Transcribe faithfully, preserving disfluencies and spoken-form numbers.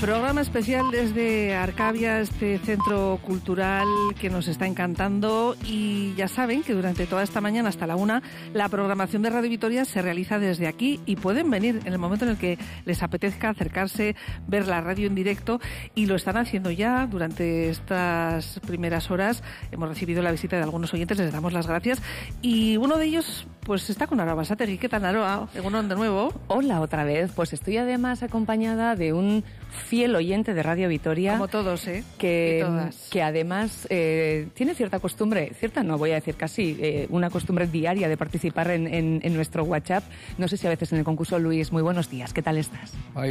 Programa especial desde Arcavia, este centro cultural que nos está encantando, y ya saben que durante toda esta mañana hasta la una la programación de Radio Vitoria se realiza desde aquí y pueden venir en el momento en el que les apetezca acercarse, ver la radio en directo, y lo están haciendo ya durante estas primeras horas. Hemos recibido la visita de algunos oyentes, les damos las gracias, y uno de ellos pues está con Aroa Basategui. ¿Qué tal, Aroa? Egunon de nuevo. Hola otra vez, pues estoy además acompañada de un fiel oyente de Radio Vitoria. Como todos, ¿eh? Que, y todas. que además eh, tiene cierta costumbre, cierta no voy a decir casi, eh, una costumbre diaria de participar en, en, en nuestro WhatsApp. No sé si a veces en el concurso. Luis, muy buenos días, ¿qué tal estás? Ay,